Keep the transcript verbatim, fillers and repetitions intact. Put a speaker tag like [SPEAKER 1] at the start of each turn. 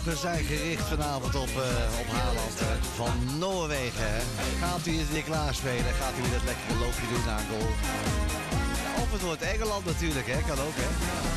[SPEAKER 1] ogen zijn gericht vanavond op, uh, op Haaland uh, van Noorwegen. Hè. Gaat u het weer klaarspelen? Gaat u weer dat lekkere loopje doen aan goal? Ja, of het wordt Engeland natuurlijk, hè? Kan ook, hè?